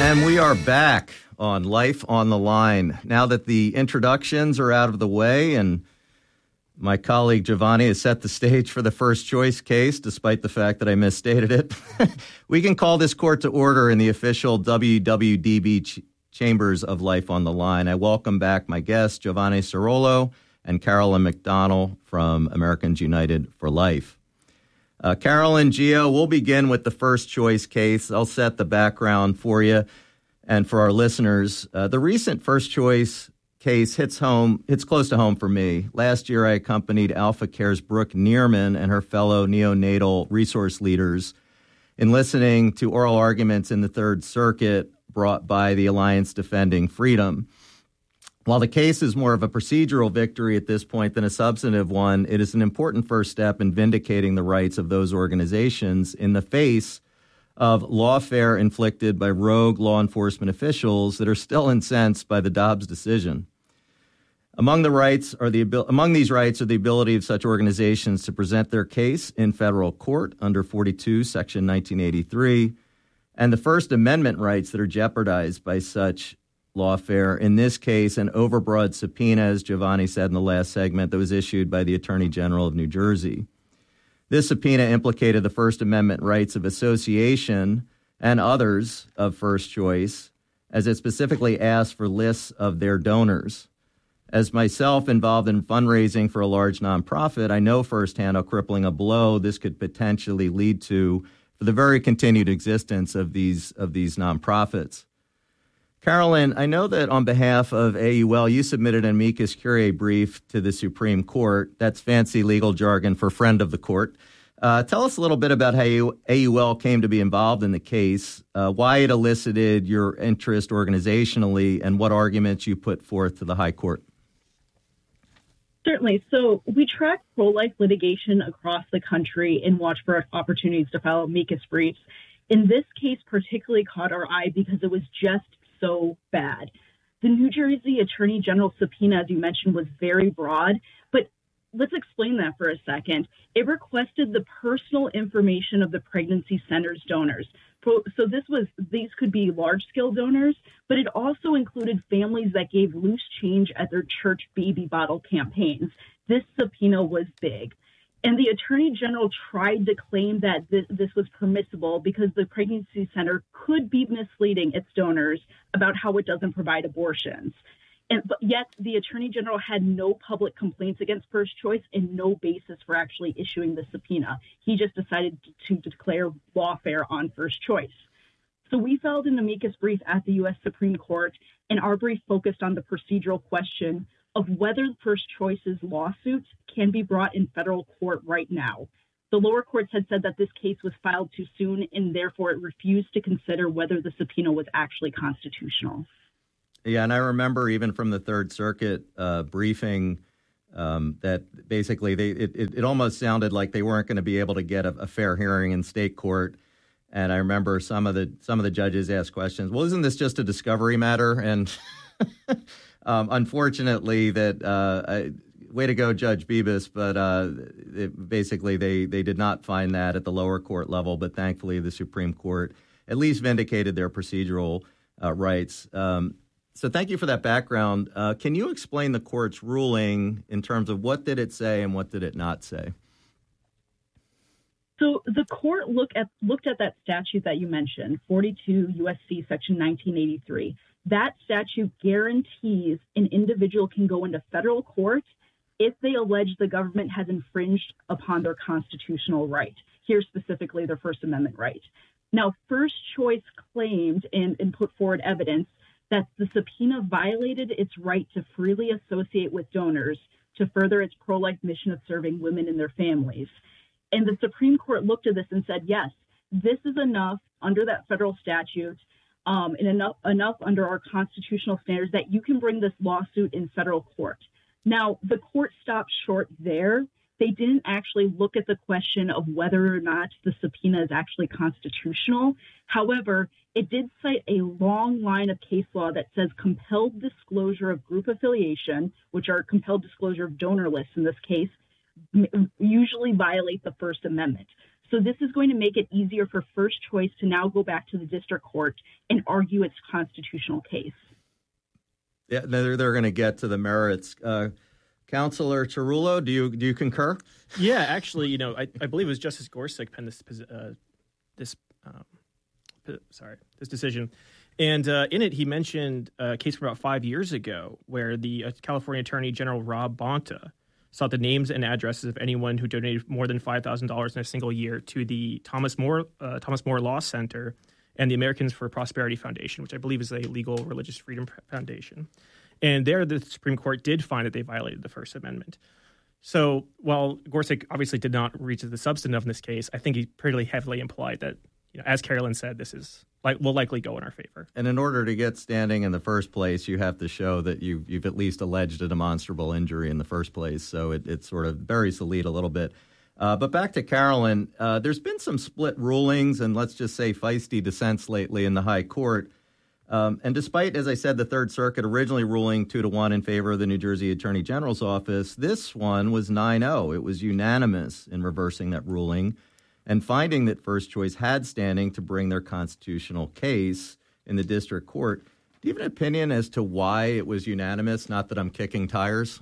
And we are back on Life on the Line. Now that the introductions are out of the way and my colleague Giovanni has set the stage for the first choice case, despite the fact that I misstated it, we can call this court to order in the official WWDB chambers of Life on the Line. I welcome back my guests, Giovanni Cirolo and Carolyn McDonnell from Americans United for Life. Carolyn, Gio, we'll begin with the first choice case. I'll set the background for you and for our listeners. The recent first choice case hits close to home for me. Last year, I accompanied Alpha Care's Brooke Neerman and her fellow neonatal resource leaders in listening to oral arguments in the Third Circuit brought by the Alliance Defending Freedom. While the case is more of a procedural victory at this point than a substantive one, it is an important first step in vindicating the rights of those organizations in the face of lawfare inflicted by rogue law enforcement officials that are still incensed by the Dobbs decision. Among these rights are the ability of such organizations to present their case in federal court under 42, Section 1983, and the First Amendment rights that are jeopardized by such lawfare. In this case, an overbroad subpoena, as Giovanni said in the last segment, that was issued by the Attorney General of New Jersey. This subpoena implicated the First Amendment rights of association and others of First Choice, as it specifically asked for lists of their donors. As myself involved in fundraising for a large nonprofit, I know firsthand how crippling a blow this could potentially lead to for the very continued existence of these nonprofits. Carolyn, I know that on behalf of AUL, you submitted an amicus curiae brief to the Supreme Court. That's fancy legal jargon for friend of the court. Tell us a little bit about how AUL came to be involved in the case, why it elicited your interest organizationally, and what arguments you put forth to the High Court. Certainly. So we track pro-life litigation across the country and watch for opportunities to file amicus briefs. In this case, particularly caught our eye because it was just so bad. The New Jersey Attorney General subpoena, as you mentioned, was very broad, but let's explain that for a second. It requested the personal information of the pregnancy center's donors. So these could be large-scale donors, but it also included families that gave loose change at their church baby bottle campaigns. This subpoena was big. And the Attorney General tried to claim that this was permissible because the pregnancy center could be misleading its donors about how it doesn't provide abortions. But yet the Attorney General had no public complaints against First Choice and no basis for actually issuing the subpoena. He just decided to declare lawfare on First Choice. So we filed an amicus brief at the U.S. Supreme Court, and our brief focused on the procedural question of whether First Choice's lawsuits can be brought in federal court right now. The lower courts had said that this case was filed too soon, and therefore it refused to consider whether the subpoena was actually constitutional. Yeah, and I remember even from the Third Circuit briefing that basically it almost sounded like they weren't going to be able to get a fair hearing in state court. And I remember some of the judges asked questions. Well, isn't this just a discovery matter? And unfortunately, way to go, Judge Bibas. But basically, they did not find that at the lower court level. But thankfully, the Supreme Court at least vindicated their procedural rights. So thank you for that background. Can you explain the court's ruling in terms of what did it say and what did it not say? So the court looked at that statute that you mentioned, 42 U.S.C. Section 1983. That statute guarantees an individual can go into federal court if they allege the government has infringed upon their constitutional right, here specifically their First Amendment right. Now, First Choice claimed and put forward evidence that the subpoena violated its right to freely associate with donors to further its pro-life mission of serving women and their families. And the Supreme Court looked at this and said, yes, this is enough under that federal statute and enough under our constitutional standards that you can bring this lawsuit in federal court. Now, the court stopped short there. They didn't actually look at the question of whether or not the subpoena is actually constitutional. However, it did cite a long line of case law that says compelled disclosure of group affiliation, which are compelled disclosure of donor lists in this case, usually violate the First Amendment. So this is going to make it easier for First Choice to now go back to the district court and argue its constitutional case. Yeah, they're going to get to the merits. Counselor Cerullo, do you concur? Yeah, actually, I believe it was Justice Gorsuch penned this decision. And in it, he mentioned a case from about 5 years ago where the California Attorney General Rob Bonta sought the names and addresses of anyone who donated more than $5,000 in a single year to the Thomas More Law Center and the Americans for Prosperity Foundation, which I believe is a legal religious freedom foundation. And there, the Supreme Court did find that they violated the First Amendment. So while Gorsuch obviously did not reach the substantive in this case, I think he pretty heavily implied that, as Carolyn said, this is will likely go in our favor. And in order to get standing in the first place, you have to show that you've at least alleged a demonstrable injury in the first place. So it sort of buries the lead a little bit. But back to Carolyn, there's been some split rulings and let's just say feisty dissents lately in the high court. And despite, as I said, the Third Circuit originally ruling 2-1 in favor of the New Jersey Attorney General's office, this one was 9-0. It was unanimous in reversing that ruling and finding that First Choice had standing to bring their constitutional case in the district court. Do you have an opinion as to why it was unanimous? Not that I'm kicking tires.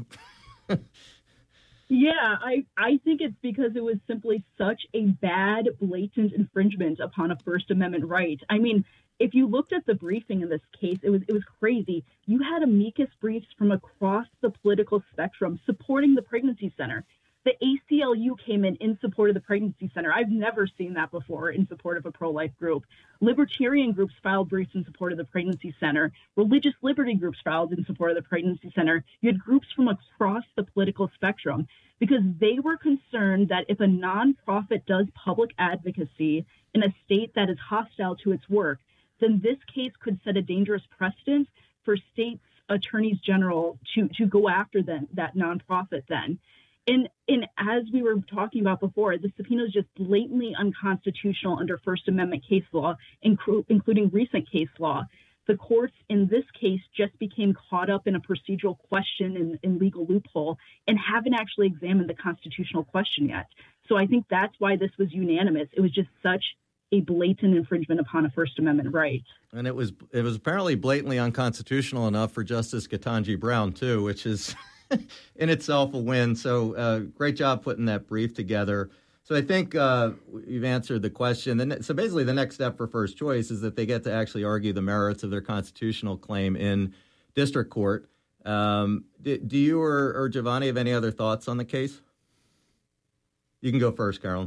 Yeah, I think it's because it was simply such a bad, blatant infringement upon a First Amendment right. I mean, if you looked at the briefing in this case, it was crazy. You had amicus briefs from across the political spectrum supporting the pregnancy center. The ACLU came in support of the pregnancy center. I've never seen that before in support of a pro-life group. Libertarian groups filed briefs in support of the pregnancy center. Religious liberty groups filed in support of the pregnancy center. You had groups from across the political spectrum because they were concerned that if a nonprofit does public advocacy in a state that is hostile to its work, then this case could set a dangerous precedent for states' attorneys general to go after that nonprofit then. And as we were talking about before, the subpoena is just blatantly unconstitutional under First Amendment case law, including recent case law. The courts in this case just became caught up in a procedural question and legal loophole and haven't actually examined the constitutional question yet. So I think that's why this was unanimous. It was just such a blatant infringement upon a First Amendment right. And it was apparently blatantly unconstitutional enough for Justice Ketanji Brown, too, which is in itself a win. So great job putting that brief together. So I think you've answered the question. So basically the next step for First Choice is that they get to actually argue the merits of their constitutional claim in district court. Do you or Giovanni have any other thoughts on the case? You can go first, Carolyn.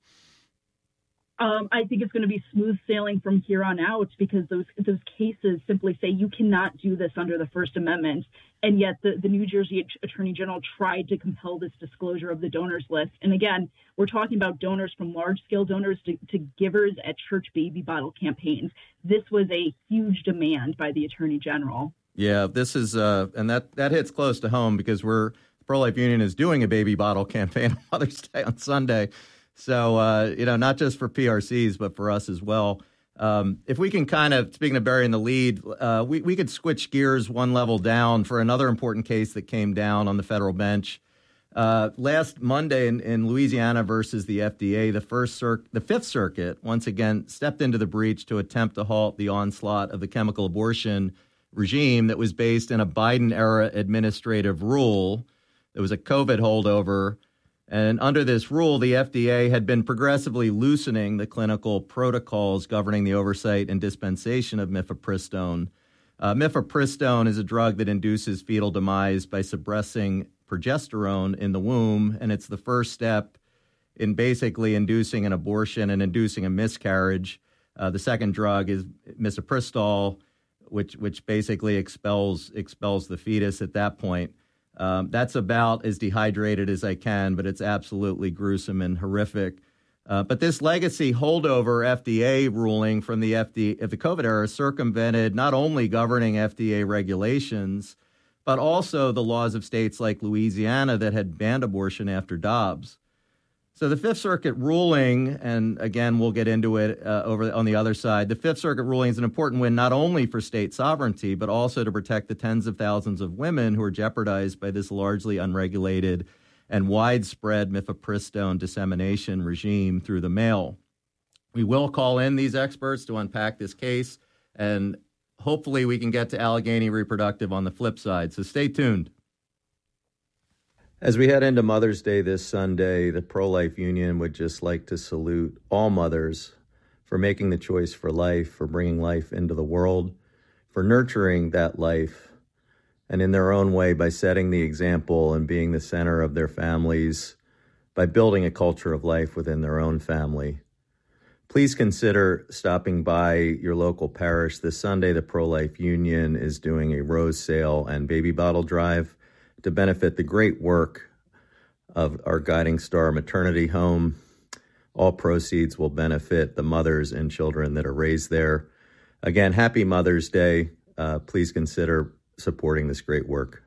I think it's going to be smooth sailing from here on out because those cases simply say you cannot do this under the First Amendment. And yet the New Jersey Attorney General tried to compel this disclosure of the donors list. And again, we're talking about donors from large-scale donors to givers at church baby bottle campaigns. This was a huge demand by the Attorney General. Yeah, this is, and that hits close to home because the Pro-Life Union is doing a baby bottle campaign on Mother's Day on Sunday. So, not just for PRCs, but for us as well. If we can kind of, speaking of burying the lead, we could switch gears one level down for another important case that came down on the federal bench. Last Monday in Louisiana versus the FDA, the Fifth Circuit once again stepped into the breach to attempt to halt the onslaught of the chemical abortion regime that was based in a Biden-era administrative rule. There was a COVID holdover. And under this rule, the FDA had been progressively loosening the clinical protocols governing the oversight and dispensation of mifepristone. Mifepristone is a drug that induces fetal demise by suppressing progesterone in the womb, and it's the first step in basically inducing an abortion and inducing a miscarriage. The second drug is misoprostol, which basically expels the fetus at that point. That's about as dehydrated as I can, but it's absolutely gruesome and horrific. But this legacy holdover FDA ruling from the COVID era circumvented not only governing FDA regulations, but also the laws of states like Louisiana that had banned abortion after Dobbs. So the Fifth Circuit ruling, and again, we'll get into it over on the other side, the Fifth Circuit ruling is an important win not only for state sovereignty, but also to protect the tens of thousands of women who are jeopardized by this largely unregulated and widespread mifepristone dissemination regime through the mail. We will call in these experts to unpack this case, and hopefully we can get to Allegheny Reproductive on the flip side. So stay tuned. As we head into Mother's Day this Sunday, the Pro-Life Union would just like to salute all mothers for making the choice for life, for bringing life into the world, for nurturing that life, and in their own way by setting the example and being the center of their families, by building a culture of life within their own family. Please consider stopping by your local parish. This Sunday, the Pro-Life Union is doing a rose sale and baby bottle drive to benefit the great work of our Guiding Star Maternity Home. All proceeds will benefit the mothers and children that are raised there. Again, happy Mother's Day. Please consider supporting this great work.